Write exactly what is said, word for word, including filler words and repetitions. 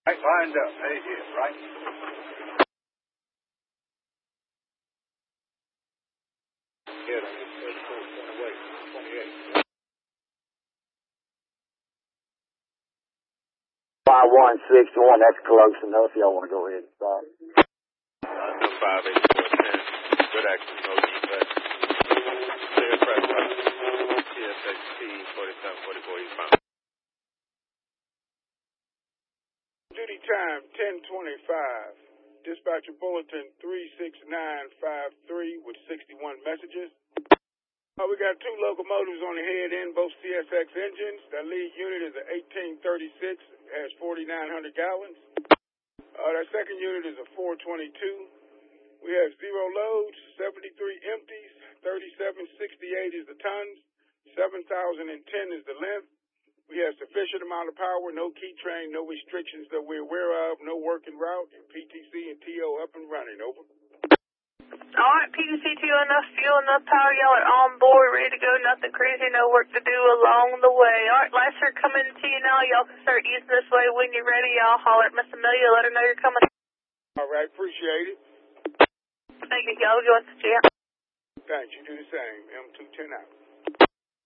Right, lined up. There he is, right? Get him. thirty-four, twenty-eight, twenty-eight. five one six one, that's close enough. Y'all want to go ahead and start? Uh, five eight four ten. Good action, no defect. Clear press up. T S X T forty-seven forty-four eastbound. Duty time ten twenty-five. Dispatcher bulletin three six nine five three with sixty-one messages. Uh, we got two locomotives on the head end, both C S X engines. That lead unit is a eighteen thirty-six, has forty-nine hundred gallons. Uh, that second unit is a four twenty-two. We have zero loads, seventy-three empties, thirty-seven sixty-eight is the tons, seven thousand ten is the length. We have sufficient amount of power, no key train, no restrictions that we're aware of, no working route, and P T C and T O up and running. Over. All right, P T C, T O, enough fuel, enough power. Y'all are on board, ready to go. Nothing crazy, no work to do along the way. All right, lights are coming to you now. Y'all can start easing this way. When you're ready, y'all holler at Miss Amelia. Let her know you're coming. All right, appreciate it. Thank you. Y'all go to jail. Thanks. You do the same. M two ten out.